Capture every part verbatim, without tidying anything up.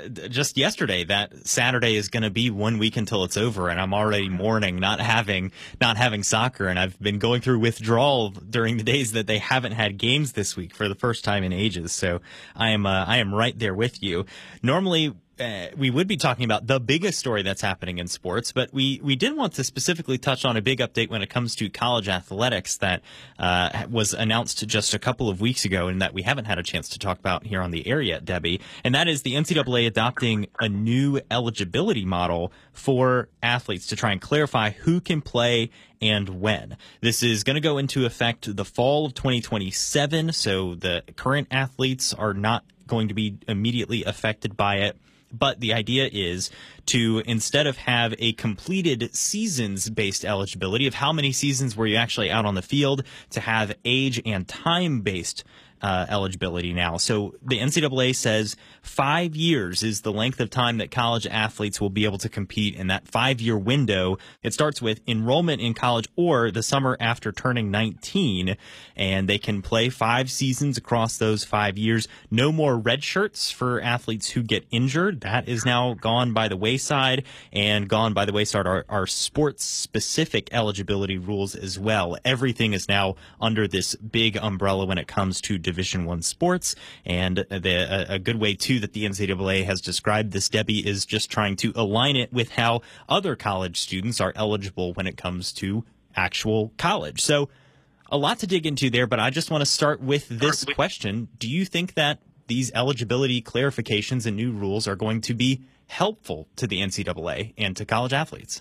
just yesterday that Saturday is going to be one week until it's over, and I'm already mourning not having not having soccer, and I've been going through withdrawal during the days that they haven't had games this week for the first time in ages. So I am uh, I am right there with you. Normally, Uh, we would be talking about the biggest story that's happening in sports, but we, we did want to specifically touch on a big update when it comes to college athletics that uh, was announced just a couple of weeks ago and that we haven't had a chance to talk about here on the air yet, Debbie. And that is the N C double A adopting a new eligibility model for athletes to try and clarify who can play and when. This is going to go into effect the fall of twenty twenty-seven, so the current athletes are not going to be immediately affected by it. But the idea is to, instead of have a completed seasons-based eligibility of how many seasons were you actually out on the field, to have age and time-based uh, eligibility now. So the N C double A says five years is the length of time that college athletes will be able to compete. In that five-year window, it starts with enrollment in college or the summer after turning nineteen, and they can play five seasons across those five years. No more red shirts for athletes who get injured. That is now gone by the wayside, and gone by the wayside are, are sports-specific eligibility rules as well. Everything is now under this big umbrella when it comes to Division One sports, and the, a, a good way, too, that the N C double A has described this, Debbie, is just trying to align it with how other college students are eligible when it comes to actual college. So a lot to dig into there, but I just want to start with this question. Do you think that these eligibility clarifications and new rules are going to be helpful to the N C double A and to college athletes?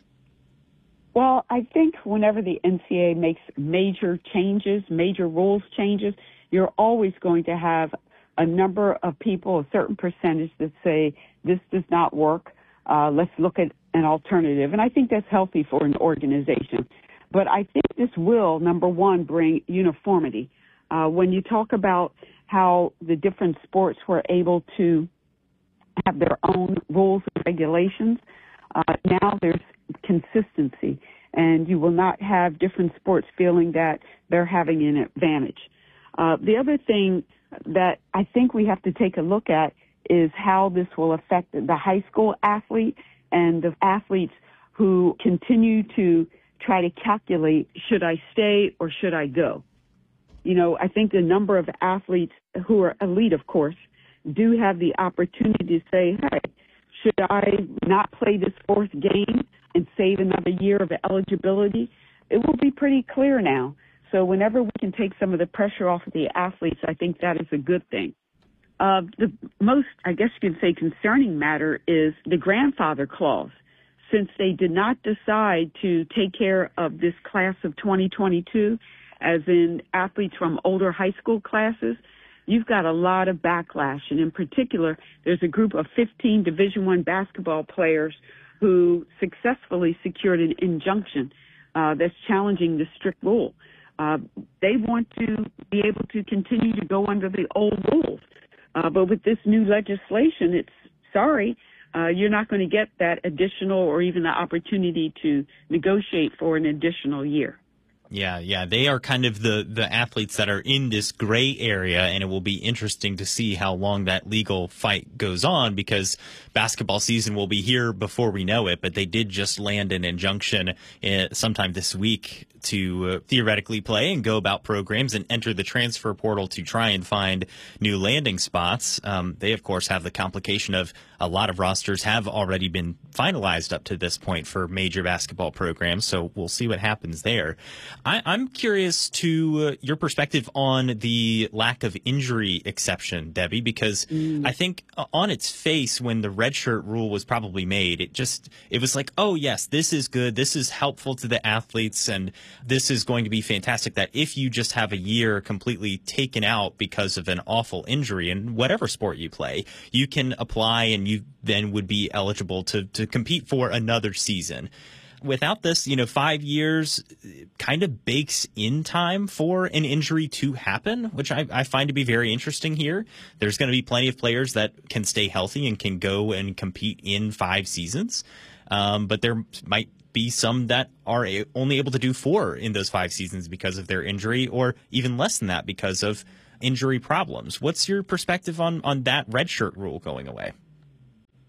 Well, I think whenever the N C double A makes major changes, major rules changes, you're always going to have a number of people, a certain percentage that say, this does not work, uh, let's look at an alternative. And I think that's healthy for an organization. But I think this will, number one, bring uniformity. Uh, when you talk about how the different sports were able to have their own rules and regulations, uh, now there's consistency, and you will not have different sports feeling that they're having an advantage. Uh, the other thing that I think we have to take a look at is how this will affect the high school athlete and the athletes who continue to try to calculate, should I stay or should I go? You know, I think the number of athletes who are elite, of course, do have the opportunity to say, hey, should I not play this fourth game and save another year of eligibility? It will be pretty clear now. So whenever we can take some of the pressure off of the athletes, I think that is a good thing. Uh, the most, I guess you could say, concerning matter is the grandfather clause. Since they did not decide to take care of this class of twenty twenty-two, as in athletes from older high school classes, you've got a lot of backlash. And in particular, there's a group of fifteen Division One basketball players who successfully secured an injunction uh, that's challenging the strict rule. Uh, they want to be able to continue to go under the old rules. Uh, but with this new legislation, it's sorry, uh, you're not going to get that additional or even the opportunity to negotiate for an additional year. Yeah, yeah, they are kind of the, the athletes that are in this gray area, and it will be interesting to see how long that legal fight goes on, because basketball season will be here before we know it, but they did just land an injunction uh, sometime this week to uh, theoretically play and go about programs and enter the transfer portal to try and find new landing spots. Um, they, of course, have the complication of a lot of rosters have already been finalized up to this point for major basketball programs, so we'll see what happens there. I, I'm curious to uh, your perspective on the lack of injury exception, Debbie, because mm. I think on its face, when the redshirt rule was probably made, it just it was like, oh, yes, this is good. This is helpful to the athletes, and this is going to be fantastic that if you just have a year completely taken out because of an awful injury in whatever sport you play, you can apply and you then would be eligible to, to compete for another season. Without this, you know, five years kind of bakes in time for an injury to happen, which I, I find to be very interesting here. There's going to be plenty of players that can stay healthy and can go and compete in five seasons. Um, but there might be some that are a, only able to do four in those five seasons because of their injury, or even less than that because of injury problems. What's your perspective on, on that redshirt rule going away?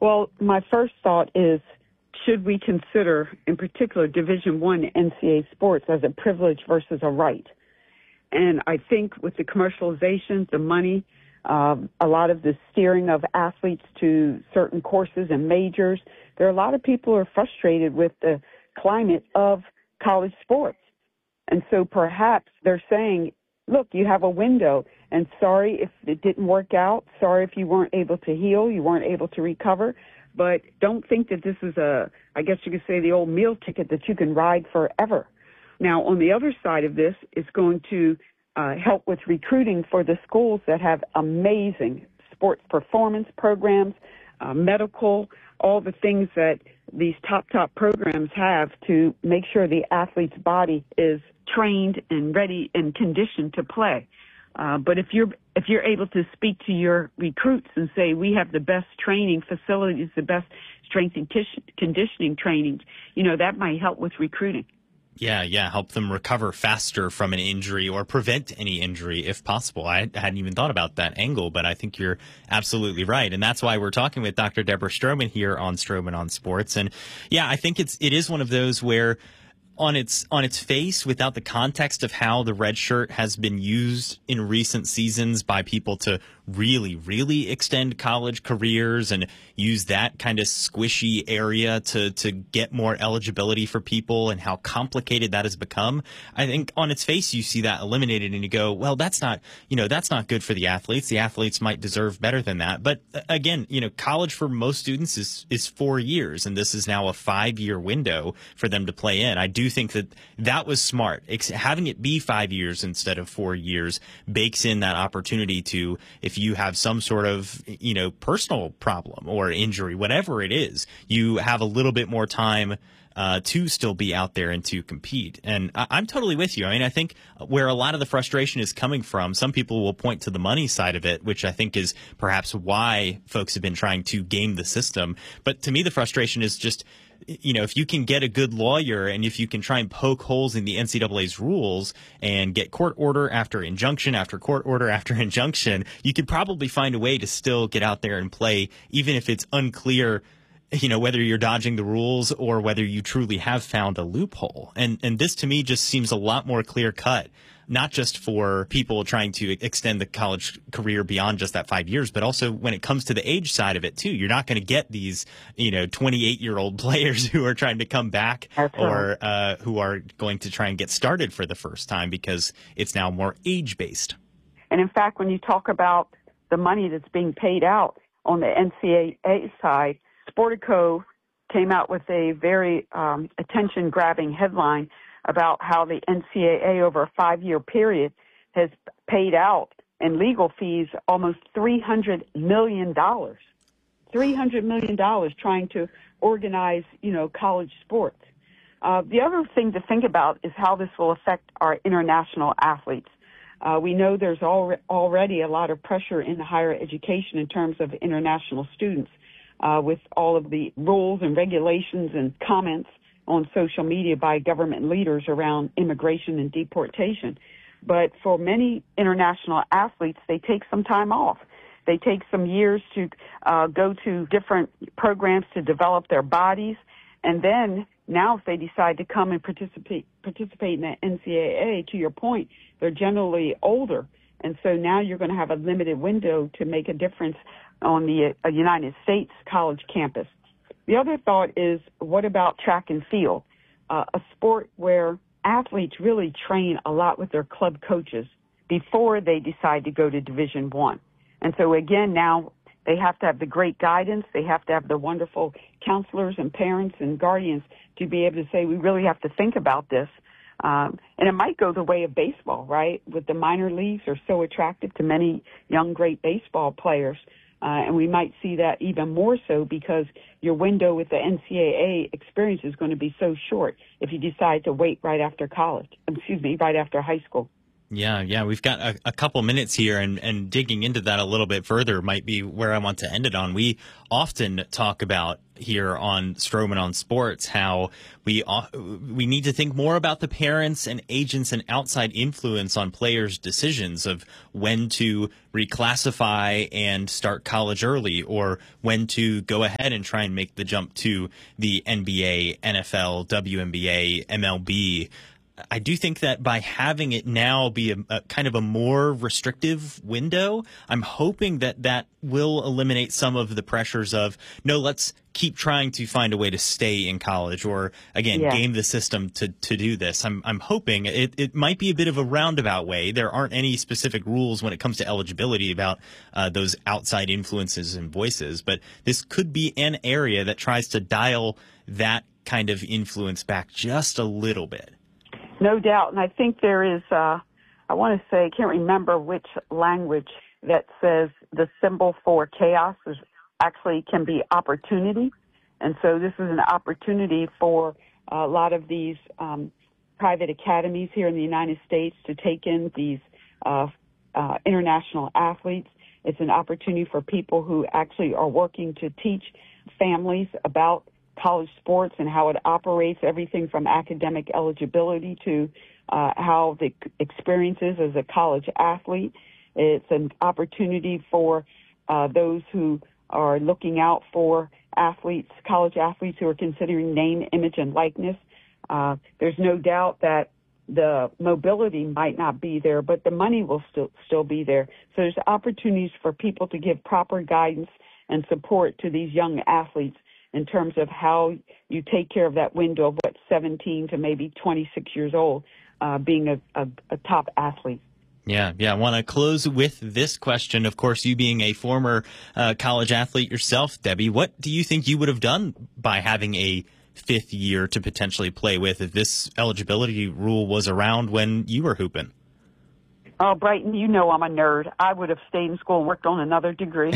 Well, my first thought is, should we consider, in particular, Division One N C A A sports as a privilege versus a right? And I think with the commercialization, the money, um, a lot of the steering of athletes to certain courses and majors, there are a lot of people who are frustrated with the climate of college sports. And so perhaps they're saying, look, you have a window, and sorry if it didn't work out, sorry if you weren't able to heal, you weren't able to recover, but don't think that this is a, I guess you could say, the old meal ticket that you can ride forever. Now, on the other side of this, it's going to uh, help with recruiting for the schools that have amazing sports performance programs, uh, medical, all the things that these top, top programs have to make sure the athlete's body is trained and ready and conditioned to play. Uh, but if you're if you're able to speak to your recruits and say, we have the best training facilities, the best strength and conditioning training, you know, that might help with recruiting. Yeah, yeah, help them recover faster from an injury or prevent any injury if possible. I hadn't even thought about that angle, but I think you're absolutely right. And that's why we're talking with Doctor Deborah Stroman here on Stroman on Sports. And yeah, I think it's it is one of those where on its on its face, without the context of how the red shirt has been used in recent seasons by people to really, really extend college careers and use that kind of squishy area to to get more eligibility for people and how complicated that has become, I think on its face you see that eliminated and you go, well, that's not, you know, that's not good for the athletes. The athletes might deserve better than that. But again, you know, college for most students is is four years, and this is now a five-year window for them to play in. I do think that that was smart. It's, having it be five years instead of four years bakes in that opportunity to, if you have some sort of, you know, personal problem or injury, whatever it is, you have a little bit more time uh, to still be out there and to compete. And I- I'm totally with you. I mean, I think where a lot of the frustration is coming from, some people will point to the money side of it, which I think is perhaps why folks have been trying to game the system. But to me, the frustration is just, you know, if you can get a good lawyer and if you can try and poke holes in the N C double A's rules and get court order after injunction after court order after injunction, you could probably find a way to still get out there and play, even if it's unclear, you know, whether you're dodging the rules or whether you truly have found a loophole. And and this to me just seems a lot more clear cut, not just for people trying to extend the college career beyond just that five years, but also when it comes to the age side of it too. You're not going to get these, you know, twenty-eight-year-old players who are trying to come back or uh, who are going to try and get started for the first time because it's now more age-based. And in fact, when you talk about the money that's being paid out on the N C double A side, Sportico came out with a very um, attention-grabbing headline about how the N C double A over a five-year period has paid out in legal fees almost three hundred million dollars. three hundred million dollars trying to organize, you know, college sports. Uh, the other thing to think about is how this will affect our international athletes. Uh, we know there's al- already a lot of pressure in higher education in terms of international students uh, with all of the rules and regulations and comments on social media by government leaders around immigration and deportation. But for many international athletes, they take some time off. They take some years to uh, go to different programs to develop their bodies. And then now if they decide to come and participate participate in the N C double A, to your point, they're generally older. And so now you're going to have a limited window to make a difference on the uh, United States college campus. The other thought is, what about track and field, uh, a sport where athletes really train a lot with their club coaches before they decide to go to Division One. And so, again, now they have to have the great guidance. They have to have the wonderful counselors and parents and guardians to be able to say, we really have to think about this. Um, and it might go the way of baseball, right? With the minor leagues are so attractive to many young, great baseball players. Uh, and we might see that even more so because your window with the N C double A experience is going to be so short if you decide to wait right after college, excuse me, right after high school. Yeah, yeah, we've got a, a couple minutes here, and, and digging into that a little bit further might be where I want to end it on. We often talk about here on Stroman on Sports how we uh, we need to think more about the parents and agents and outside influence on players' decisions of when to reclassify and start college early, or when to go ahead and try and make the jump to the N B A, N F L, W N B A, M L B. I do think that by having it now be a, a kind of a more restrictive window, I'm hoping that that will eliminate some of the pressures of, no, let's keep trying to find a way to stay in college, or again, yeah. game the system to, to do this. I'm, I'm hoping it, it might be a bit of a roundabout way. There aren't any specific rules when it comes to eligibility about uh, those outside influences and voices, but this could be an area that tries to dial that kind of influence back just a little bit. No doubt. And I think there is, uh, I want to say, I can't remember which language that says the symbol for chaos is actually can be opportunity. And so this is an opportunity for a lot of these um, private academies here in the United States to take in these uh, uh, international athletes. It's an opportunity for people who actually are working to teach families about college sports and how it operates, everything from academic eligibility to uh, how the experience is as a college athlete. It's an opportunity for uh, those who are looking out for athletes, college athletes who are considering name, image, and likeness. Uh, there's no doubt that the mobility might not be there, but the money will still still be there. So there's opportunities for people to give proper guidance and support to these young athletes in terms of how you take care of that window of what seventeen to maybe twenty-six years old, uh, being a, a, a top athlete. Yeah, yeah. I want to close with this question. Of course, you being a former uh, college athlete yourself, Debbie, what do you think you would have done by having a fifth year to potentially play with if this eligibility rule was around when you were hooping? Oh, Brighton, you know I'm a nerd. I would have stayed in school and worked on another degree.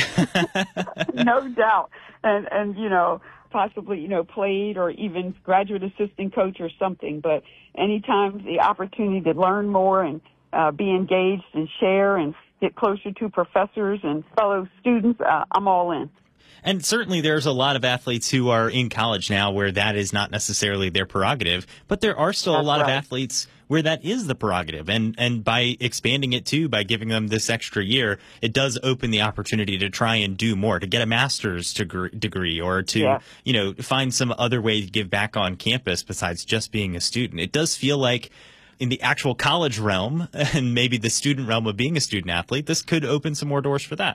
No doubt. And, and, you know, possibly, you know, played or even graduate assistant coach or something. But anytime the opportunity to learn more and uh, be engaged and share and get closer to professors and fellow students, uh, I'm all in. And certainly there's a lot of athletes who are in college now where that is not necessarily their prerogative, but there are still That's a lot right. of athletes where that is the prerogative. And and by expanding it too, by giving them this extra year, it does open the opportunity to try and do more, to get a master's degree or to, yeah. you know, find some other way to give back on campus besides just being a student. It does feel like in the actual college realm and maybe the student realm of being a student athlete, this could open some more doors for that.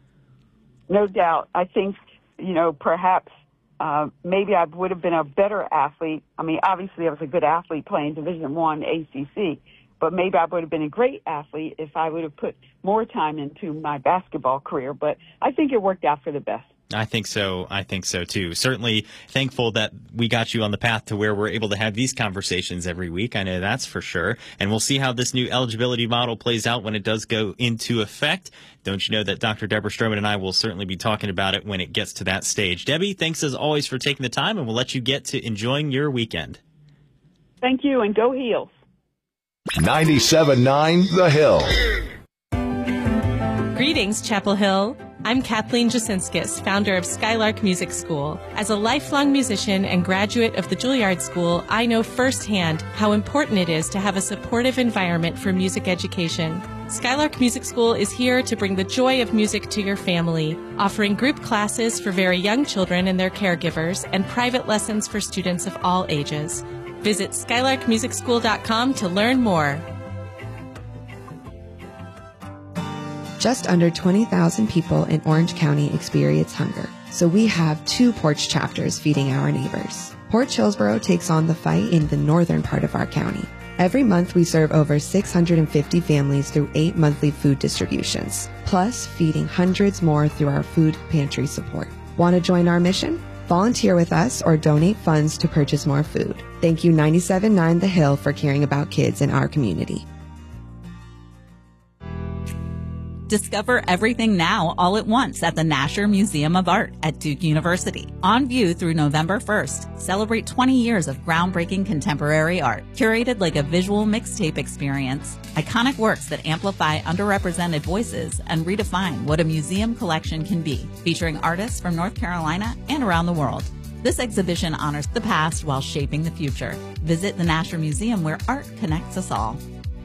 No doubt. I think, you know, perhaps uh, maybe I would have been a better athlete. I mean, obviously I was a good athlete playing Division One A C C, but maybe I would have been a great athlete if I would have put more time into my basketball career. But I think it worked out for the best. I think so. I think so, too. Certainly thankful that we got you on the path to where we're able to have these conversations every week. I know that's for sure. And we'll see how this new eligibility model plays out when it does go into effect. Don't you know that Doctor Deborah Stroman and I will certainly be talking about it when it gets to that stage. Debbie, thanks as always for taking the time, and we'll let you get to enjoying your weekend. Thank you, and go Heels. ninety-seven point nine The Hill. Greetings, Chapel Hill. I'm Kathleen Jasinskis, founder of Skylark Music School. As a lifelong musician and graduate of the Juilliard School, I know firsthand how important it is to have a supportive environment for music education. Skylark Music School is here to bring the joy of music to your family, offering group classes for very young children and their caregivers, and private lessons for students of all ages. Visit skylark music school dot com to learn more. Just under twenty thousand people in Orange County experience hunger, so we have two Porch chapters feeding our neighbors. Porch Hillsboro takes on the fight in the northern part of our county. Every month we serve over six hundred fifty families through eight monthly food distributions, plus feeding hundreds more through our food pantry support. Want to join our mission? Volunteer with us or donate funds to purchase more food. Thank you ninety-seven point nine The Hill for caring about kids in our community. Discover everything now all at once at the Nasher Museum of Art at Duke University. On view through November first. Celebrate twenty years of groundbreaking contemporary art, curated like a visual mixtape experience. Iconic works that amplify underrepresented voices and redefine what a museum collection can be, featuring artists from North Carolina and around the world. This exhibition honors the past while shaping the future. Visit the Nasher Museum, where art connects us all.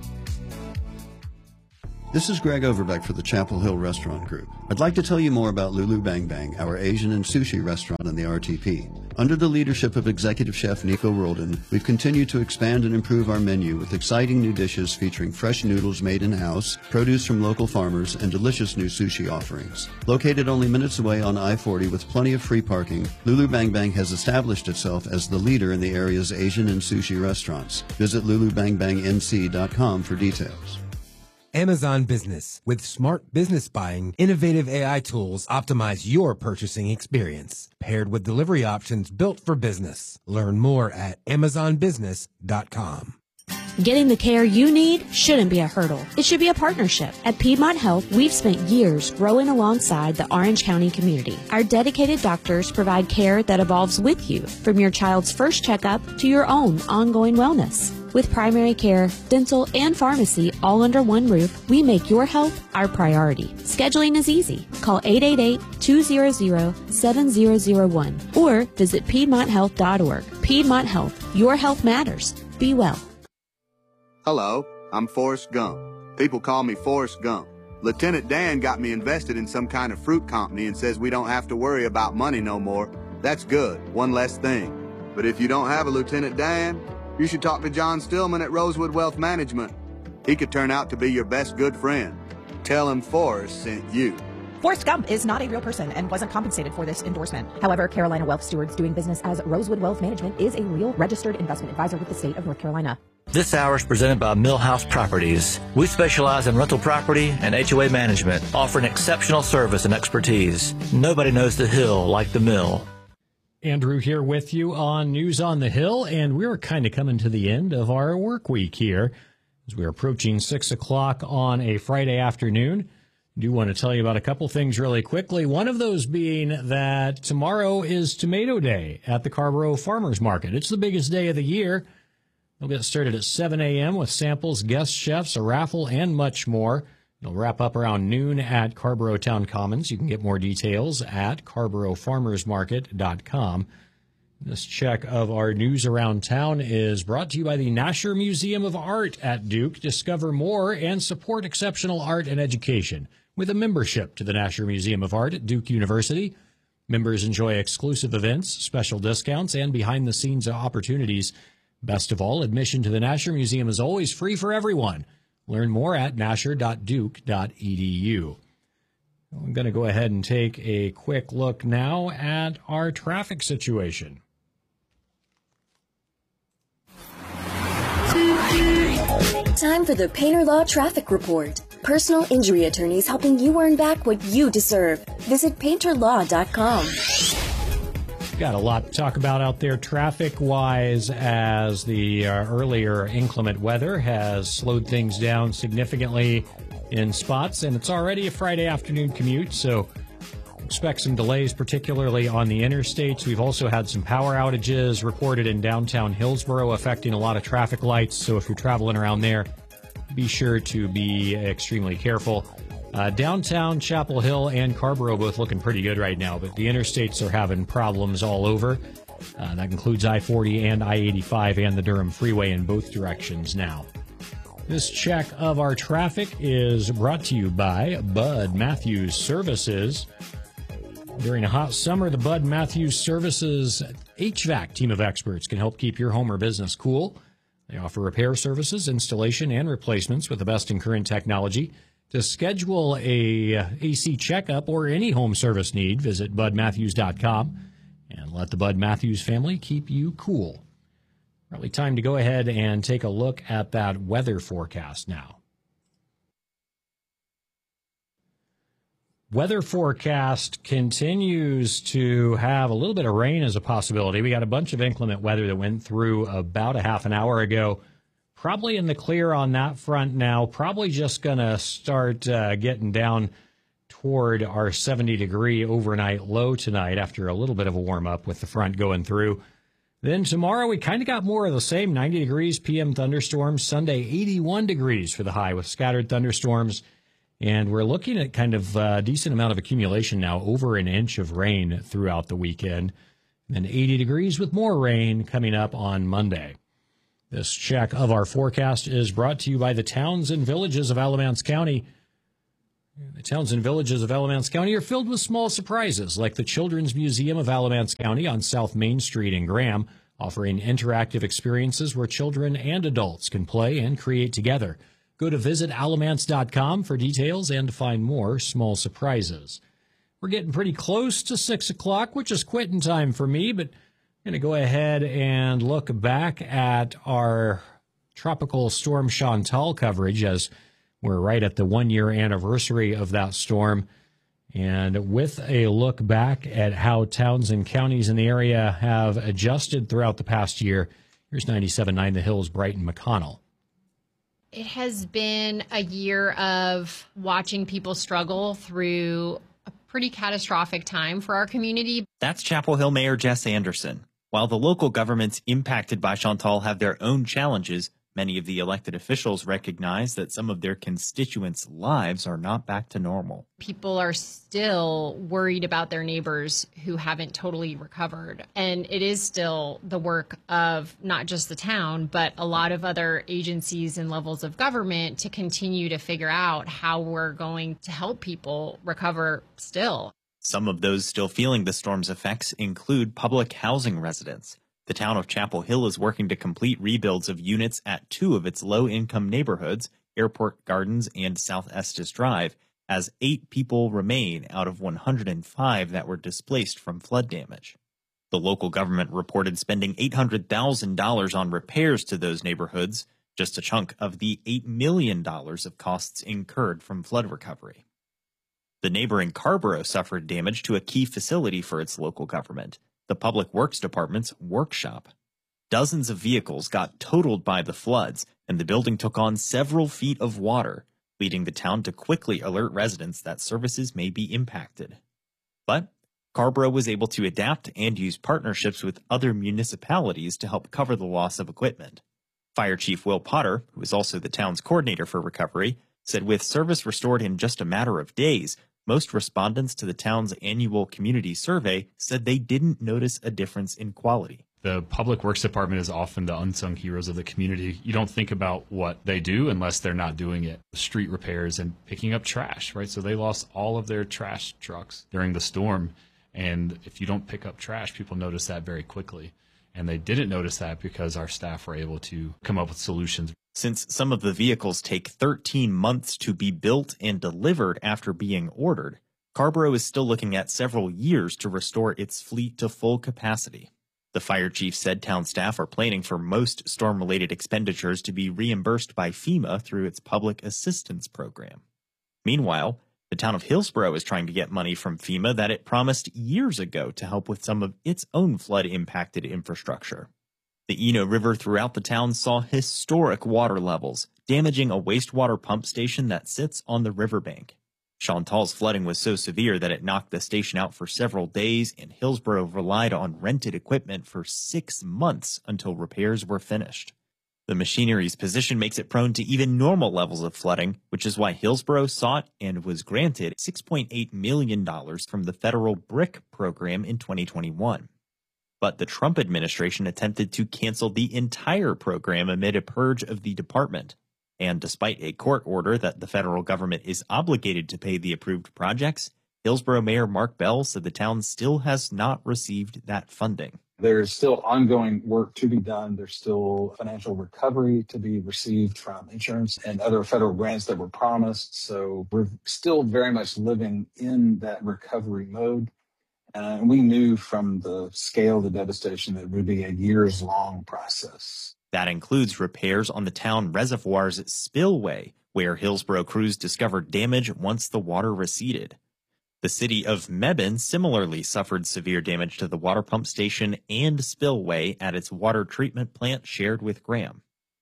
This is Greg Overbeck for the Chapel Hill Restaurant Group. I'd like to tell you more about Lulu Bang Bang, our Asian and sushi restaurant in the R T P. Under the leadership of Executive Chef Nico Roldan, we've continued to expand and improve our menu with exciting new dishes featuring fresh noodles made in-house, produce from local farmers, and delicious new sushi offerings. Located only minutes away on I forty with plenty of free parking, Lulu Bang Bang has established itself as the leader in the area's Asian and sushi restaurants. Visit lulu bang bang n c dot com for details. Amazon Business. With smart business buying, innovative A I tools optimize your purchasing experience, paired with delivery options built for business. Learn more at amazon business dot com. Getting the care you need shouldn't be a hurdle. It should be a partnership. At Piedmont Health, we've spent years growing alongside the Orange County community. Our dedicated doctors provide care that evolves with you, from your child's first checkup to your own ongoing wellness. With primary care, dental, and pharmacy all under one roof, we make your health our priority. Scheduling is easy. Call eight eight eight, two hundred, seven zero zero one or visit piedmont health dot org. Piedmont Health. Your health matters. Be well. Hello, I'm Forrest Gump. People call me Forrest Gump. Lieutenant Dan got me invested in some kind of fruit company and says we don't have to worry about money no more. That's good, one less thing. But if you don't have a Lieutenant Dan, you should talk to John Stillman at Rosewood Wealth Management. He could turn out to be your best good friend. Tell him Forrest sent you. Forrest Gump is not a real person and wasn't compensated for this endorsement. However, Carolina Wealth Stewards doing business as Rosewood Wealth Management is a real registered investment advisor with the state of North Carolina. This hour is presented by Millhouse Properties. We specialize in rental property and H O A management, offering exceptional service and expertise. Nobody knows the Hill like the Mill. Andrew here with you on News on the Hill, and we're kind of coming to the end of our work week here as we're approaching six o'clock on a Friday afternoon. I do want to tell you about a couple things really quickly. One of those being that tomorrow is Tomato Day at the Carrboro Farmers Market. It's the biggest day of the year. It'll get started at seven a.m. with samples, guest chefs, a raffle, and much more. It'll wrap up around noon at Carrboro Town Commons. You can get more details at carrboro farmers market dot com. This check of our news around town is brought to you by the Nasher Museum of Art at Duke. Discover more and support exceptional art and education with a membership to the Nasher Museum of Art at Duke University. Members enjoy exclusive events, special discounts, and behind-the-scenes opportunities. Best of all, admission to the Nasher Museum is always free for everyone. Learn more at nasher dot duke dot e d u. I'm going to go ahead and take a quick look now at our traffic situation. Time for the Painter Law Traffic Report. Personal injury attorneys helping you earn back what you deserve. Visit painter law dot com. Got a lot to talk about out there traffic-wise as the uh, earlier inclement weather has slowed things down significantly in spots, and it's already a Friday afternoon commute, so expect some delays, particularly on the interstates. We've also had some power outages reported in downtown Hillsboro affecting a lot of traffic lights, so if you're traveling around there, be sure to be extremely careful. Uh, downtown Chapel Hill and Carrboro both looking pretty good right now, but the interstates are having problems all over. Uh, that includes I forty and I eighty-five and the Durham Freeway in both directions now. This check of our traffic is brought to you by Bud Matthews Services. During a hot summer, the Bud Matthews Services H V A C team of experts can help keep your home or business cool. They offer repair services, installation, and replacements with the best in current technology. To schedule a A C checkup or any home service need, visit bud matthews dot com and let the Bud Matthews family keep you cool. Probably time to go ahead and take a look at that weather forecast now. Weather forecast continues to have a little bit of rain as a possibility. We got a bunch of inclement weather that went through about a half an hour ago. probably in the clear on that front now. Probably just going to start uh, getting down toward our seventy degree overnight low tonight after a little bit of a warm up with the front going through. Then tomorrow we kind of got more of the same, ninety degrees, P M thunderstorms. Sunday, eighty-one degrees for the high with scattered thunderstorms. And we're looking at kind of a decent amount of accumulation now, over an inch of rain throughout the weekend. And then eighty degrees with more rain coming up on Monday. This check of our forecast is brought to you by the towns and villages of Alamance County. The towns and villages of Alamance County are filled with small surprises, like the Children's Museum of Alamance County on South Main Street in Graham, offering interactive experiences where children and adults can play and create together. Go to visit alamance dot com for details and to find more small surprises. We're getting pretty close to six o'clock, which is quitting time for me, but I'm going to go ahead and look back at our Tropical Storm Chantal coverage, as we're right at the one-year anniversary of that storm. And with a look back at how towns and counties in the area have adjusted throughout the past year, here's ninety-seven point nine The Hills, Brighton McConnell. It has been a year of watching people struggle through a pretty catastrophic time for our community. That's Chapel Hill Mayor Jess Anderson. While the local governments impacted by Chantal have their own challenges, many of the elected officials recognize that some of their constituents' lives are not back to normal. People are still worried about their neighbors who haven't totally recovered. And it is still the work of not just the town, but a lot of other agencies and levels of government to continue to figure out how we're going to help people recover still. Some of those still feeling the storm's effects include public housing residents. The town of Chapel Hill is working to complete rebuilds of units at two of its low-income neighborhoods, Airport Gardens and South Estes Drive, as eight people remain out of one hundred five that were displaced from flood damage. The local government reported spending eight hundred thousand dollars on repairs to those neighborhoods, just a chunk of the eight million dollars of costs incurred from flood recovery. The neighboring Carborough suffered damage to a key facility for its local government, the Public Works Department's workshop. Dozens of vehicles got totaled by the floods, and the building took on several feet of water, leading the town to quickly alert residents that services may be impacted. But Carborough was able to adapt and use partnerships with other municipalities to help cover the loss of equipment. Fire Chief Will Potter, who is also the town's coordinator for recovery, said with service restored in just a matter of days, most respondents to the town's annual community survey said they didn't notice a difference in quality. The Public Works Department is often the unsung heroes of the community. You don't think about what they do unless they're not doing it. Street repairs and picking up trash, right? So they lost all of their trash trucks during the storm. And if you don't pick up trash, people notice that very quickly. And they didn't notice that because our staff were able to come up with solutions. Since some of the vehicles take thirteen months to be built and delivered after being ordered, Carborough is still looking at several years to restore its fleet to full capacity. The fire chief said town staff are planning for most storm-related expenditures to be reimbursed by FEMA through its public assistance program. Meanwhile, the town of Hillsborough is trying to get money from FEMA that it promised years ago to help with some of its own flood-impacted infrastructure. The Eno River throughout the town saw historic water levels, damaging a wastewater pump station that sits on the riverbank. Chantal's flooding was so severe that it knocked the station out for several days, and Hillsborough relied on rented equipment for six months until repairs were finished. The machinery's position makes it prone to even normal levels of flooding, which is why Hillsborough sought and was granted six point eight million dollars from the federal BRIC program in twenty twenty-one. But the Trump administration attempted to cancel the entire program amid a purge of the department. And despite a court order that the federal government is obligated to pay the approved projects, Hillsborough Mayor Mark Bell said the town still has not received that funding. There's still ongoing work to be done. There's still financial recovery to be received from insurance and other federal grants that were promised. So we're still very much living in that recovery mode. Uh, and we knew from the scale of the devastation that it would be a years-long process. That includes repairs on the town reservoir's spillway, where Hillsborough crews discovered damage once the water receded. The city of Mebane similarly suffered severe damage to the water pump station and spillway at its water treatment plant shared with Graham.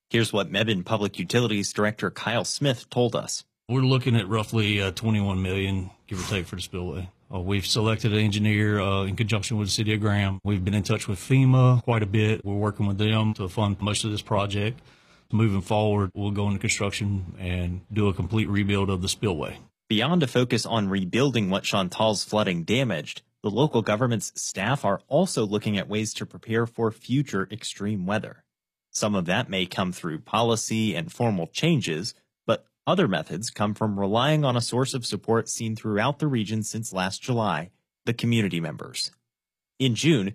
Here's what Mebane Public Utilities Director Kyle Smith told us. We're looking at roughly uh, twenty-one million dollars, give or take, for the spillway. Uh, we've selected an engineer uh, in conjunction with the City of Graham. We've been in touch with FEMA quite a bit. We're working with them to fund most of this project. Moving forward, we'll go into construction and do a complete rebuild of the spillway. Beyond a focus on rebuilding what Chantal's flooding damaged, the local government's staff are also looking at ways to prepare for future extreme weather. Some of that may come through policy and formal changes, but other methods come from relying on a source of support seen throughout the region since last July, the community members. In June,